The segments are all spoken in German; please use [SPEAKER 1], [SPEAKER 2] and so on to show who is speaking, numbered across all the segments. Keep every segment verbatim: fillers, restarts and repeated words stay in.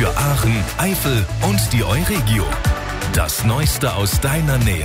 [SPEAKER 1] für Aachen, Eifel und die Euregio. Das Neueste aus deiner Nähe.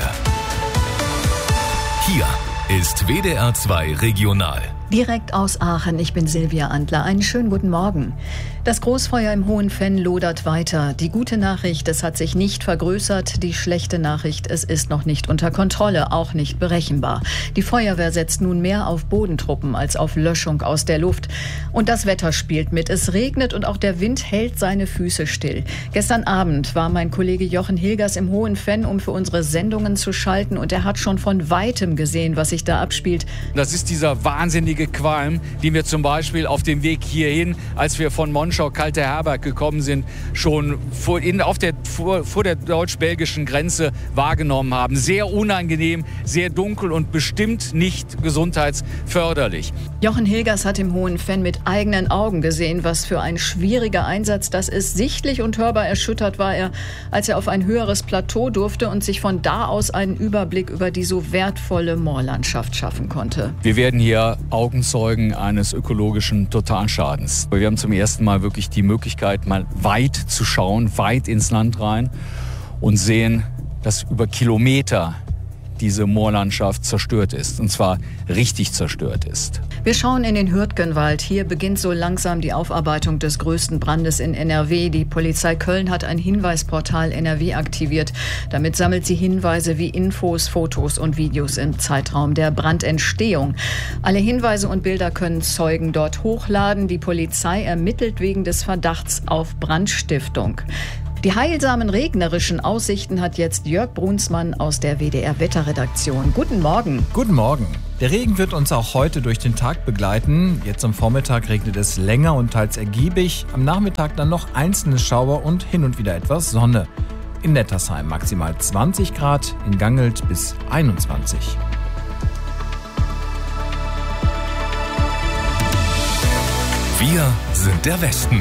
[SPEAKER 1] Hier ist W D R zwei Regional.
[SPEAKER 2] Direkt aus Aachen, ich bin Silvia Antler. Einen schönen guten Morgen. Das Großfeuer im Hohenfenn lodert weiter. Die gute Nachricht, es hat sich nicht vergrößert. Die schlechte Nachricht, es ist noch nicht unter Kontrolle, auch nicht berechenbar. Die Feuerwehr setzt nun mehr auf Bodentruppen als auf Löschung aus der Luft. Und das Wetter spielt mit. Es regnet und auch der Wind hält seine Füße still. Gestern Abend war mein Kollege Jochen Hilgers im Hohenfenn, um für unsere Sendungen zu schalten. Und er hat schon von Weitem gesehen, was sich da abspielt.
[SPEAKER 3] Das ist dieser wahnsinnige Qualm, den wir zum Beispiel auf dem Weg hierhin, als wir von Monschau Kalte Herberg gekommen sind, schon vor, in, auf der, vor, vor der deutsch-belgischen Grenze wahrgenommen haben. Sehr unangenehm, sehr dunkel und bestimmt nicht gesundheitsförderlich.
[SPEAKER 2] Jochen Hilgers hat im Hohenfenn mit eigenen Augen gesehen, was für ein schwieriger Einsatz das ist. Sichtlich und hörbar erschüttert war er, als er auf ein höheres Plateau durfte und sich von da aus einen Überblick über die so wertvolle Moorlandschaft schaffen konnte.
[SPEAKER 3] Wir werden hier Augenzeugen eines ökologischen Totalschadens. Wir haben zum ersten Mal wirklich die Möglichkeit, mal weit zu schauen, weit ins Land rein und sehen, dass über Kilometer diese Moorlandschaft zerstört ist, und zwar richtig zerstört ist.
[SPEAKER 2] Wir schauen in den Hürtgenwald. Hier beginnt so langsam die Aufarbeitung des größten Brandes in N R W. Die Polizei Köln hat ein Hinweisportal N R W aktiviert. Damit sammelt sie Hinweise wie Infos, Fotos und Videos im Zeitraum der Brandentstehung. Alle Hinweise und Bilder können Zeugen dort hochladen. Die Polizei ermittelt wegen des Verdachts auf Brandstiftung. Die heilsamen regnerischen Aussichten hat jetzt Jörg Brunsmann aus der W D R-Wetterredaktion. Guten Morgen.
[SPEAKER 4] Guten Morgen. Der Regen wird uns auch heute durch den Tag begleiten. Jetzt am Vormittag regnet es länger und teils ergiebig. Am Nachmittag dann noch einzelne Schauer und hin und wieder etwas Sonne. In Nettersheim maximal zwanzig Grad, in Gangelt bis einundzwanzig.
[SPEAKER 1] Wir sind der Westen.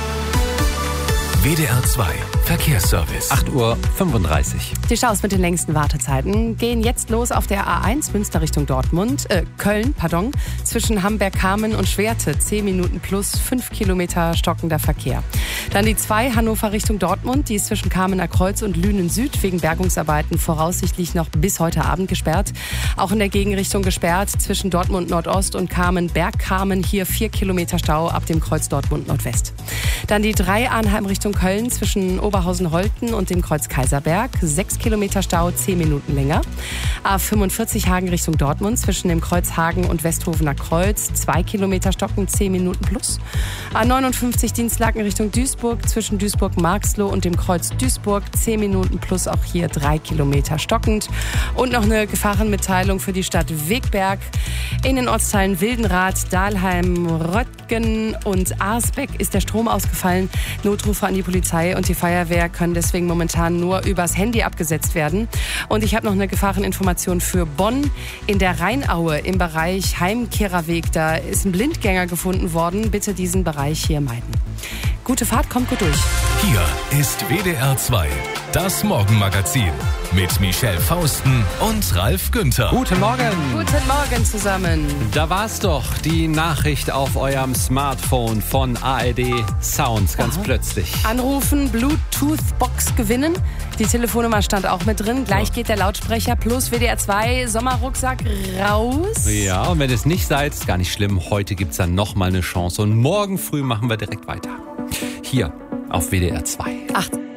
[SPEAKER 1] W D R zwei Verkehrsservice.
[SPEAKER 5] acht Uhr fünfunddreißig.
[SPEAKER 6] Die Staus mit den längsten Wartezeiten gehen jetzt los auf der A eins Münster Richtung Dortmund, äh, Köln, pardon, zwischen Hamberg-Kamen und Schwerte. zehn Minuten plus fünf Kilometer stockender Verkehr. Dann die zwei Hannover Richtung Dortmund, die ist zwischen Kamener Kreuz und Lünen Süd wegen Bergungsarbeiten voraussichtlich noch bis heute Abend gesperrt. Auch in der Gegenrichtung gesperrt zwischen Dortmund Nordost und Kamen-Bergkamen. Hier vier Kilometer Stau ab dem Kreuz Dortmund Nordwest. Dann die drei Arnheim Richtung Köln zwischen Oberhausen-Holten und dem Kreuz Kaiserberg. sechs Kilometer Stau, zehn Minuten länger. A fünfundvierzig Hagen Richtung Dortmund zwischen dem Kreuz Hagen und Westhofener Kreuz. zwei Kilometer stocken, zehn Minuten plus. A neunundfünfzig Dienstlaken Richtung Duisburg zwischen Duisburg-Marxloh und dem Kreuz Duisburg. zehn Minuten plus, auch hier drei Kilometer stockend. Und noch eine Gefahrenmitteilung für die Stadt Wegberg. In den Ortsteilen Wildenrath, Dahlheim, Röttgen und Arsbeck ist der Strom ausgefallen. Notrufe an die Polizei und die Feuerwehr können deswegen momentan nur übers Handy abgesetzt werden. Und ich habe noch eine Gefahreninformation für Bonn. In der Rheinaue im Bereich Heimkehrerweg, da ist ein Blindgänger gefunden worden. Bitte diesen Bereich hier meiden. Gute Fahrt, kommt gut durch.
[SPEAKER 1] Hier ist W D R zwei, das Morgenmagazin mit Michelle Fausten und Ralf Günther.
[SPEAKER 5] Guten Morgen.
[SPEAKER 6] Guten Morgen zusammen.
[SPEAKER 5] Da war's doch, die Nachricht auf eurem Smartphone von A R D Sounds, ganz
[SPEAKER 6] Aha.
[SPEAKER 5] plötzlich.
[SPEAKER 6] Anrufen, Bluetooth-Box gewinnen. Die Telefonnummer stand auch mit drin. Gleich geht der Lautsprecher plus W D R zwei Sommerrucksack raus.
[SPEAKER 5] Ja, und wenn es nicht seid, ist gar nicht schlimm. Heute gibt's dann nochmal eine Chance und morgen früh machen wir direkt weiter. Hier auf W D R zwei.
[SPEAKER 6] Ach.